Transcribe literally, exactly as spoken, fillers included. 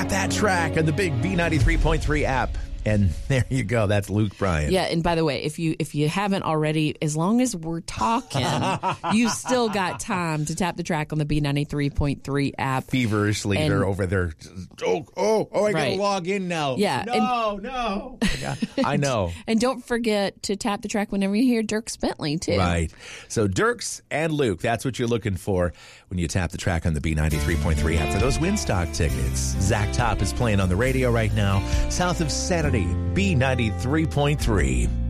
Tap that track on the big B ninety-three point three app. And there you go. That's Luke Bryan. Yeah, and by the way, if you if you haven't already, as long as we're talking, you've still got time to tap the track on the B ninety-three point three app. Feverishly, and, they're over there. Oh, oh, oh! I right. gotta log in now. Yeah, no, and, no. I know. And don't forget to tap the track whenever you hear Dierks Bentley too. Right. So Dierks and Luke, that's what you're looking for when you tap the track on the B ninety-three point three app for those Winstock tickets. Zach Top is playing on the radio right now, south of Sanity, B ninety-three point three.